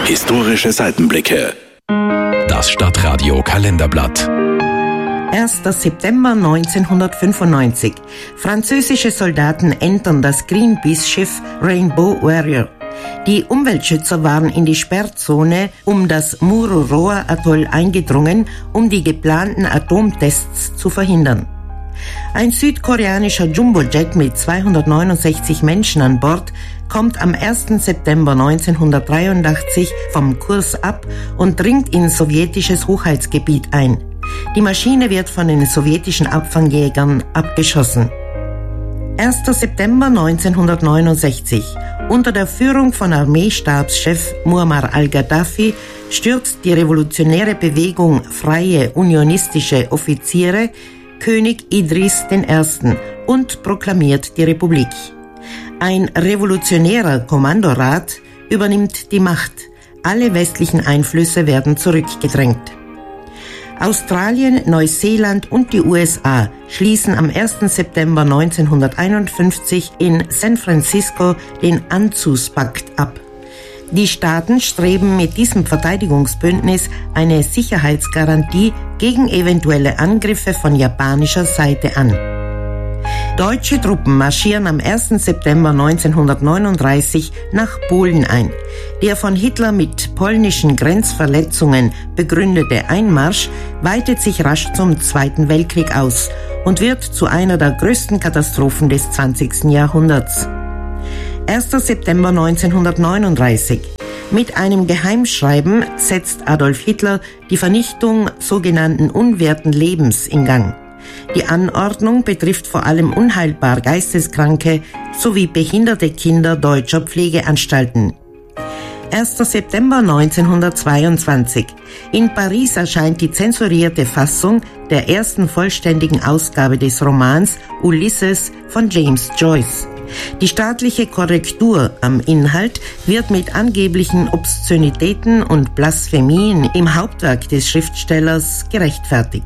Historische Seitenblicke. Das Stadtradio Kalenderblatt. 1. September 1995. Französische Soldaten entern das Greenpeace-Schiff Rainbow Warrior. Die Umweltschützer waren in die Sperrzone um das Mururoa-Atoll eingedrungen, um die geplanten Atomtests zu verhindern. Ein südkoreanischer Jumbojet mit 269 Menschen an Bord kommt am 1. September 1983 vom Kurs ab und dringt in sowjetisches Hoheitsgebiet ein. Die Maschine wird von den sowjetischen Abfangjägern abgeschossen. 1. September 1969. Unter der Führung von Armeestabschef Muammar al-Gaddafi stürzt die revolutionäre Bewegung Freie Unionistische Offiziere König Idris I. und proklamiert die Republik. Ein revolutionärer Kommandorat übernimmt die Macht. Alle westlichen Einflüsse werden zurückgedrängt. Australien, Neuseeland und die USA schließen am 1. September 1951 in San Francisco den ANZUS-Pakt ab. Die Staaten streben mit diesem Verteidigungsbündnis eine Sicherheitsgarantie gegen eventuelle Angriffe von japanischer Seite an. Deutsche Truppen marschieren am 1. September 1939 nach Polen ein. Der von Hitler mit polnischen Grenzverletzungen begründete Einmarsch weitet sich rasch zum Zweiten Weltkrieg aus und wird zu einer der größten Katastrophen des 20. Jahrhunderts. 1. September 1939. Mit einem Geheimschreiben setzt Adolf Hitler die Vernichtung sogenannten unwerten Lebens in Gang. Die Anordnung betrifft vor allem unheilbar Geisteskranke sowie behinderte Kinder deutscher Pflegeanstalten. 1. September 1922. In Paris erscheint die zensurierte Fassung der ersten vollständigen Ausgabe des Romans Ulysses von James Joyce. Die staatliche Korrektur am Inhalt wird mit angeblichen Obszönitäten und Blasphemien im Hauptwerk des Schriftstellers gerechtfertigt.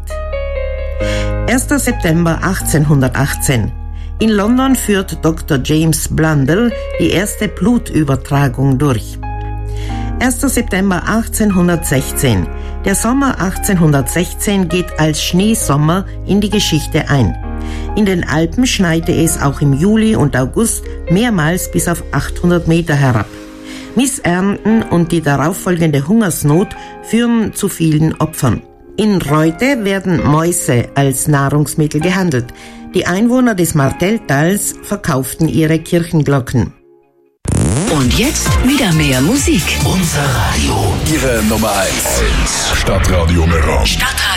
1. September 1818. In London führt Dr. James Blundell die erste Blutübertragung durch. 1. September 1816. Der Sommer 1816 geht als Schneesommer in die Geschichte ein. In den Alpen schneite es auch im Juli und August mehrmals bis auf 800 Meter herab. Missernten und die darauffolgende Hungersnot führen zu vielen Opfern. In Reute werden Mäuse als Nahrungsmittel gehandelt. Die Einwohner des Martelltals verkauften ihre Kirchenglocken. Und jetzt wieder mehr Musik. Unser Radio. Ihre Nummer 1. Stadtradio Meran. Stadtradio